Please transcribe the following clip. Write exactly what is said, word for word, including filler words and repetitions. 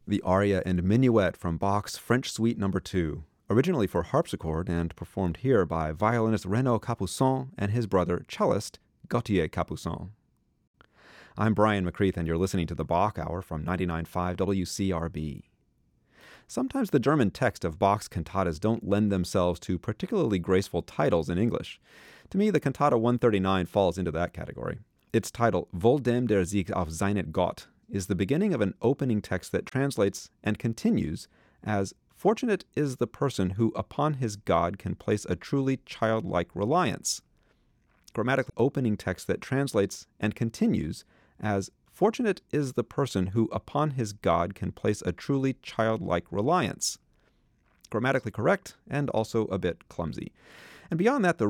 the aria and minuet from Bach's French Suite Number two, originally for harpsichord and performed here by violinist Renaud Capuçon and his brother cellist Gauthier Capuçon. I'm Brian McCreath, and you're listening to the Bach Hour from ninety-nine point five W C R B. Sometimes the German text of Bach's cantatas don't lend themselves to particularly graceful titles in English. To me, the Cantata one thirty-nine falls into that category. Its title, Wohl dem der sich auf seinet Gott, is the beginning of an opening text that translates and continues as, "Fortunate is the person who upon his God can place a truly childlike reliance." Grammatically, opening text that translates and continues as, "Fortunate is the person who upon his God can place a truly childlike reliance." Grammatically correct and also a bit clumsy. And beyond that, the